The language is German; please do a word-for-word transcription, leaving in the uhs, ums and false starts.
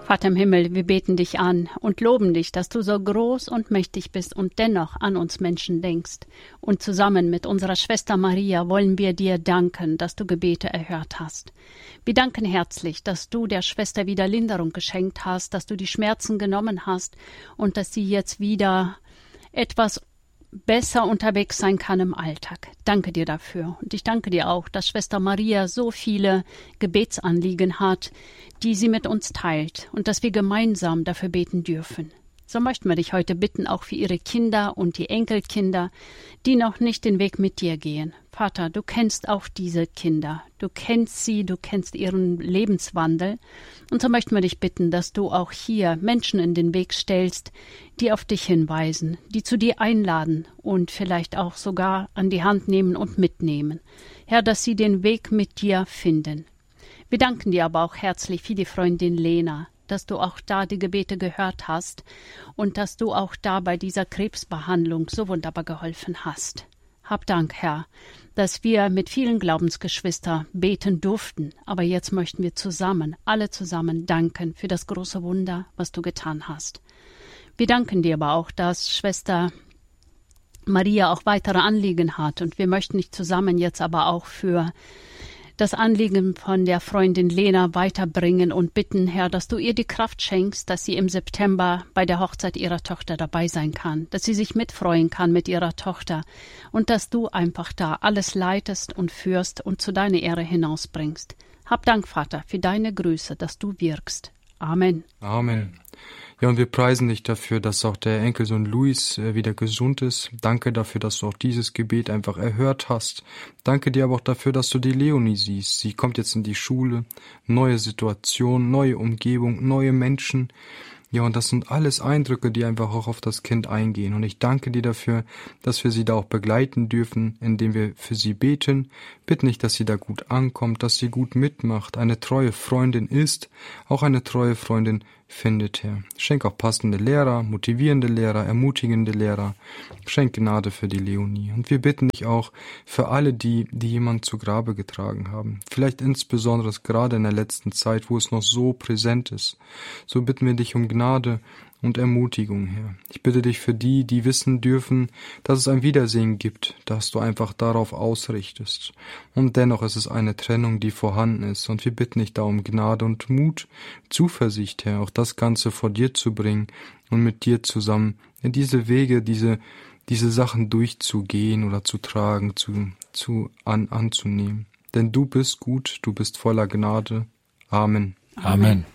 Vater im Himmel, wir beten dich an und loben dich, dass du so groß und mächtig bist und dennoch an uns Menschen denkst. Und zusammen mit unserer Schwester Maria wollen wir dir danken, dass du Gebete erhört hast. Wir danken herzlich, dass du der Schwester wieder Linderung geschenkt hast, dass du die Schmerzen genommen hast und dass sie jetzt wieder etwas besser unterwegs sein kann im Alltag. Danke dir dafür. Und ich danke dir auch, dass Schwester Maria so viele Gebetsanliegen hat, die sie mit uns teilt und dass wir gemeinsam dafür beten dürfen. So möchten wir dich heute bitten, auch für ihre Kinder und die Enkelkinder, die noch nicht den Weg mit dir gehen. Vater, du kennst auch diese Kinder. Du kennst sie, du kennst ihren Lebenswandel. Und so möchten wir dich bitten, dass du auch hier Menschen in den Weg stellst, die auf dich hinweisen, die zu dir einladen und vielleicht auch sogar an die Hand nehmen und mitnehmen. Herr, dass sie den Weg mit dir finden. Wir danken dir aber auch herzlich für die Freundin Lena, dass du auch da die Gebete gehört hast und dass du auch da bei dieser Krebsbehandlung so wunderbar geholfen hast. Hab Dank, Herr, dass wir mit vielen Glaubensgeschwistern beten durften, aber jetzt möchten wir zusammen, alle zusammen danken für das große Wunder, was du getan hast. Wir danken dir aber auch, dass Schwester Maria auch weitere Anliegen hat und wir möchten dich zusammen jetzt aber auch für das Anliegen von der Freundin Lena weiterbringen und bitten, Herr, dass du ihr die Kraft schenkst, dass sie im September bei der Hochzeit ihrer Tochter dabei sein kann, dass sie sich mitfreuen kann mit ihrer Tochter und dass du einfach da alles leitest und führst und zu deiner Ehre hinausbringst. Hab Dank, Vater, für deine Grüße, dass du wirkst. Amen. Amen. Ja, und wir preisen dich dafür, dass auch der Enkelsohn Luis wieder gesund ist. Danke dafür, dass du auch dieses Gebet einfach erhört hast. Danke dir aber auch dafür, dass du die Leonie siehst. Sie kommt jetzt in die Schule, neue Situation, neue Umgebung, neue Menschen. Ja, und das sind alles Eindrücke, die einfach auch auf das Kind eingehen. Und ich danke dir dafür, dass wir sie da auch begleiten dürfen, indem wir für sie beten. Bitte nicht, dass sie da gut ankommt, dass sie gut mitmacht, eine treue Freundin ist, auch eine treue Freundin findet, Herr. Schenk auch passende Lehrer, motivierende Lehrer, ermutigende Lehrer. Schenk Gnade für die Leonie. Und wir bitten dich auch für alle, die, die jemand zu Grabe getragen haben. Vielleicht insbesondere gerade in der letzten Zeit, wo es noch so präsent ist. So bitten wir dich um Gnade und Ermutigung, Herr. Ich bitte dich für die, die wissen dürfen, dass es ein Wiedersehen gibt, dass du einfach darauf ausrichtest. Und dennoch ist es eine Trennung, die vorhanden ist. Und wir bitten dich da um Gnade und Mut, Zuversicht, Herr, auch das Ganze vor dir zu bringen und mit dir zusammen in diese Wege, diese, diese Sachen durchzugehen oder zu tragen, zu, zu an, anzunehmen. Denn du bist gut, du bist voller Gnade. Amen. Amen.